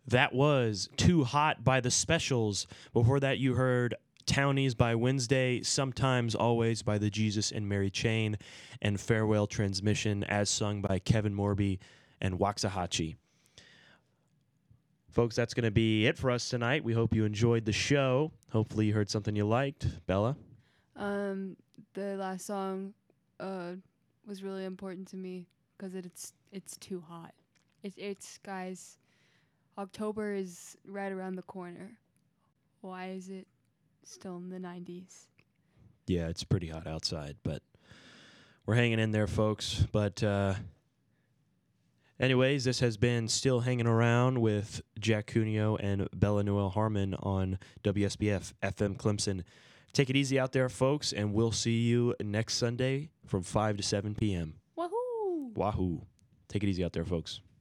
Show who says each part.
Speaker 1: That was Too Hot by The Specials. Before that, you heard Townies by Wednesday, Sometimes Always by the Jesus and Mary Chain, and Farewell Transmission as sung by Kevin Morby and Waxahachie. Folks, that's going to be it for us tonight. We hope you enjoyed the show. Hopefully you heard something you liked. Bella?
Speaker 2: The last song was really important to me because it's too hot. It's guys, October is right around the corner. Why is it still in the 90s?
Speaker 1: Yeah, it's pretty hot outside, but we're hanging in there, folks. But anyways, this has been Still Hanging Around with Jack Cuneo and Bella Noel Harmon on WSBF FM Clemson. Take it easy out there, folks, and we'll see you next Sunday from 5 to 7 p.m.
Speaker 2: Wahoo!
Speaker 1: Wahoo. Take it easy out there, folks.